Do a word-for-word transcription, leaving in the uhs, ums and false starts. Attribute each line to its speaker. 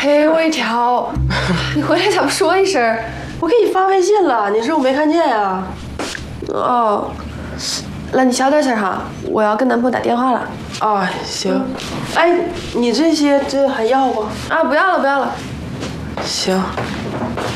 Speaker 1: 嘿我一跳，你回来咋不说一声？
Speaker 2: 我给你发微信了，你是我没看见呀？
Speaker 1: 哦，那你小点声哈，我要跟男朋友打电话了。
Speaker 2: 啊，行。哎，你这些这还要不？
Speaker 1: 啊，不要了，不要了。
Speaker 2: 行。